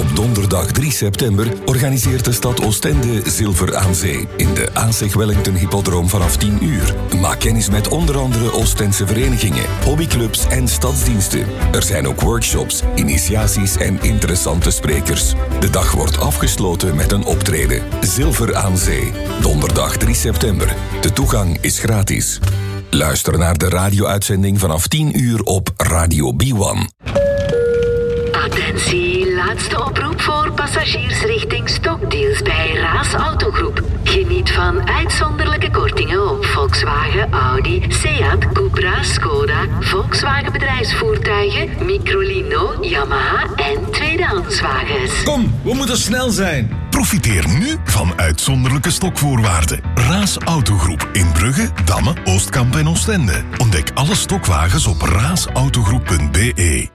Op donderdag 3 september organiseert de stad Oostende Zilver aan Zee in de ASEG Wellington Hippodroom vanaf 10 uur. Maak kennis met onder andere Oostense verenigingen, hobbyclubs en stadsdiensten. Er zijn ook workshops, initiaties en interessante sprekers. De dag wordt afgesloten met een optreden. Zilver aan Zee, donderdag 3 september. De toegang is gratis. Luister naar de radio-uitzending vanaf 10 uur op Radio B1. Attentie, laatste oproep voor passagiers richting Stokdeals bij Raas Autogroep. Geniet van uitzonderlijke kortingen op Volkswagen, Audi, Seat, Cupra, Skoda, Volkswagen bedrijfsvoertuigen, Microlino, Yamaha en tweedehandswagens. Kom, we moeten snel zijn. Profiteer nu van uitzonderlijke stokvoorwaarden. Raas Autogroep in Brugge, Damme, Oostkamp en Oostende. Ontdek alle stokwagens op raasautogroep.be.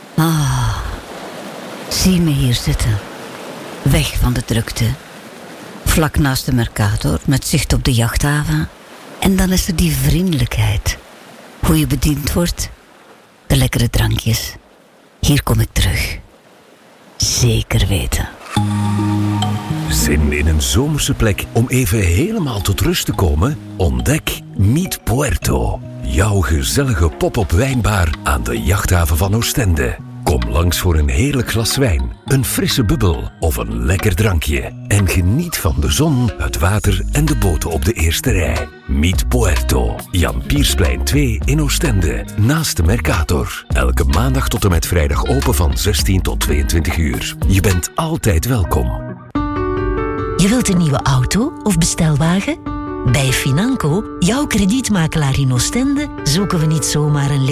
Zie me hier zitten. Weg van de drukte. Vlak naast de Mercator, met zicht op de jachthaven. En dan is er die vriendelijkheid. Hoe je bediend wordt. De lekkere drankjes. Hier kom ik terug. Zeker weten. Zin in een zomerse plek om even helemaal tot rust te komen? Ontdek Meet Puerto. Jouw gezellige pop-up wijnbar aan de jachthaven van Oostende. Kom langs voor een heerlijk glas wijn, een frisse bubbel of een lekker drankje. En geniet van de zon, het water en de boten op de eerste rij. Meet Puerto. Jan Piersplein 2 in Oostende, naast de Mercator. Elke maandag tot en met vrijdag open van 16 tot 22 uur. Je bent altijd welkom. Je wilt een nieuwe auto of bestelwagen? Bij Financo, jouw kredietmakelaar in Oostende, zoeken we niet zomaar een